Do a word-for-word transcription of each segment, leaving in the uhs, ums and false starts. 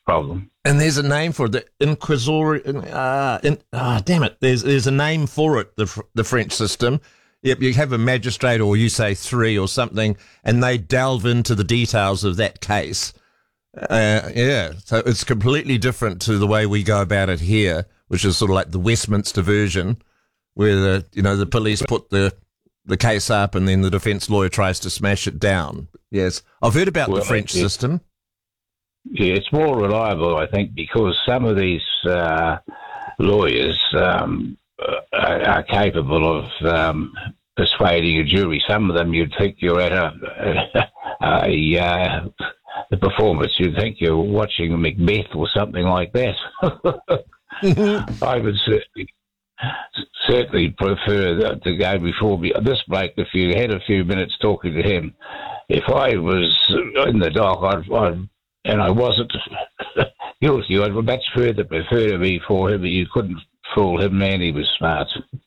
problem. And there's a name for it, the inquisitor. Uh, in, ah, damn it! There's there's a name for it. The the French system. Yep, you have a magistrate, or you say three or something, and they delve into the details of that case. Uh, yeah, so it's completely different to the way we go about it here, which is sort of like the Westminster version, where the you know the police put the the case up, and then the defence lawyer tries to smash it down. Yes, I've heard about Well, the French it, system. Yeah, it's more reliable, I think, because some of these uh, lawyers um, are, are capable of um, persuading a jury. Some of them, you'd think you're at a, a, a, uh, a performance. You'd think you're watching Macbeth or something like that. I would certainly, certainly prefer that to go before me. This bloke, if you had a few minutes talking to him, if I was in the dock, I'd, I'd and I wasn't guilty, I'd much further prefer to be for him, but you couldn't fool him, man. He was smart.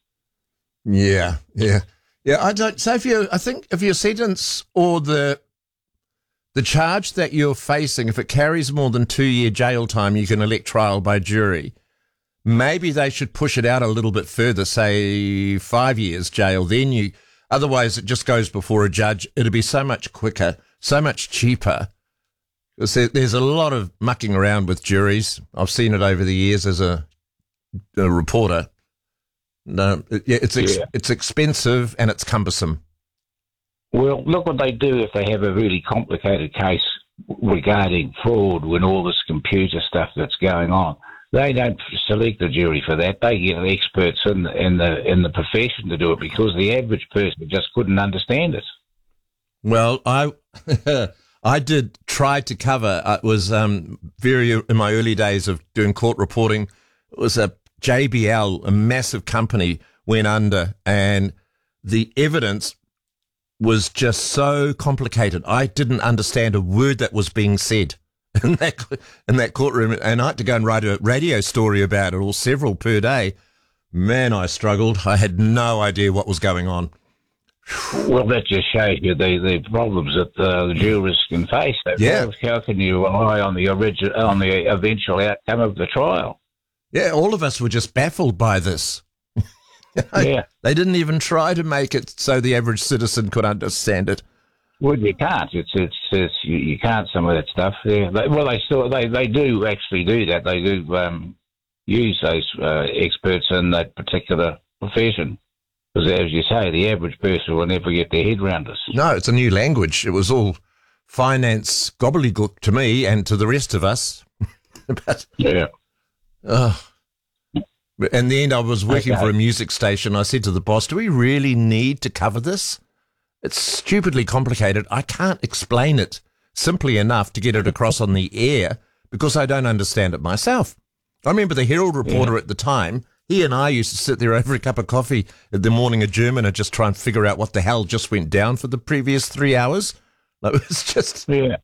Yeah, yeah, yeah. I don't. So if you, I think if your sentence or the the charge that you're facing, if it carries more than two year jail time, you can elect trial by jury. Maybe they should push it out a little bit further, say five years jail. Then you, otherwise it just goes before a judge. It'll be so much quicker, so much cheaper. Because there's a lot of mucking around with juries. I've seen it over the years as a, a reporter. No, it, yeah, it's ex, yeah. it's expensive and it's cumbersome. Well, look what they do if they have a really complicated case regarding fraud when all this computer stuff that's going on. They don't select a jury for that. They get experts in the, in the in the profession to do it because the average person just couldn't understand it. Well, I I did try to cover. Uh, it was um, very in my early days of doing court reporting. It was a J B L, a massive company, went under, and the evidence was just so complicated. I didn't understand a word that was being said in that in that courtroom, and I had to go and write a radio story about it, or several per day. Man, I struggled. I had no idea what was going on. Well, that just shows you the, the problems that uh, the jurors can face. Yeah. How, how can you rely on the origi- on the eventual outcome of the trial? Yeah, all of us were just baffled by this. Yeah. They didn't even try to make it so the average citizen could understand it. Well, you can't. It's it's, it's you, you can't some of that stuff. Yeah. They, well, they still they, they do actually do that. They do um, use those uh, experts in that particular profession. Because, as you say, the average person will never get their head around this. No, it's a new language. It was all finance gobbledygook to me and to the rest of us. But, yeah. Uh, in the end, I was working Okay. for a music station. I said to the boss, do we really need to cover this? It's stupidly complicated. I can't explain it simply enough to get it across on the air because I don't understand it myself. I remember the Herald reporter Yeah. at the time. He and I used to sit there over a cup of coffee at the morning of German and just try and figure out what the hell just went down for the previous three hours. Like, it was just... Yeah.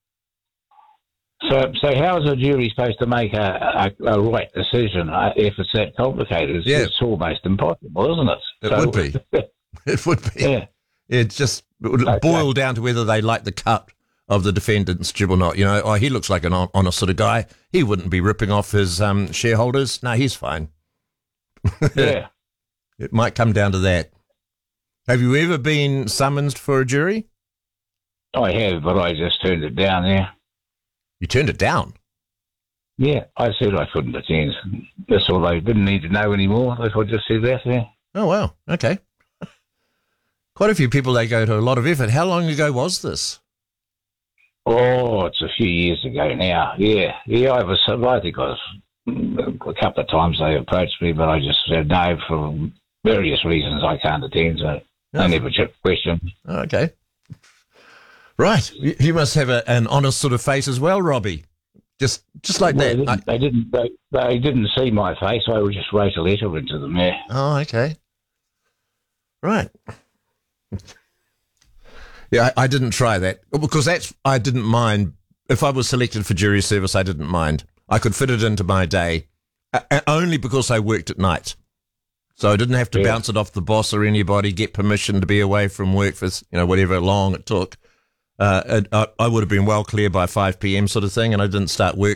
So, so how is a jury supposed to make a, a, a right decision uh, if it's that complicated? It's, Yeah. it's almost impossible, isn't it? It So- would be. It would be. Yeah. It just it would Okay. boil down to whether they like the cut of the defendant's jib or not. You know, oh, he looks like an hon- honest sort of guy. He wouldn't be ripping off his um, shareholders. No, he's fine. Yeah. It might come down to that. Have you ever been summoned for a jury? I have, but I just turned it down there. You turned it down. Yeah, I said I couldn't attend. That's all. They didn't need to know anymore. That's what I just said that there. Oh, wow. Okay. Quite a few people, they go to a lot of effort. How long ago was this? Oh, it's a few years ago now. Yeah, yeah. I was. I think I was. A couple of times they approached me, but I just said no for various reasons. I can't attend, so Yeah. I never checked the question. Oh, okay. Right. You you must have a, an honest sort of face as well, Robbie. Just just like Well, that. they, didn't, they didn't. They, they didn't see my face. I just wrote a letter into them. Yeah. Oh, okay. Right. Yeah, I, I didn't try that because that's I didn't mind if I was selected for jury service. I didn't mind. I could fit it into my day, uh, only because I worked at night, so I didn't have to Yeah. bounce it off the boss or anybody. Get permission to be away from work for you know whatever long it took. Uh, I, I would have been well clear by five p.m. sort of thing, and I didn't start work